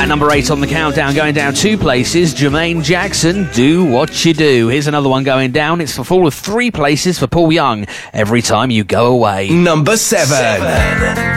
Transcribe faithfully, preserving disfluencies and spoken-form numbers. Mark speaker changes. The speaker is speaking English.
Speaker 1: At number eight on the countdown, going down two places, Jermaine Jackson, Do What You Do. Here's another one going down. It's a fall of three places for Paul Young, Every Time You Go Away.
Speaker 2: Number seven. seven.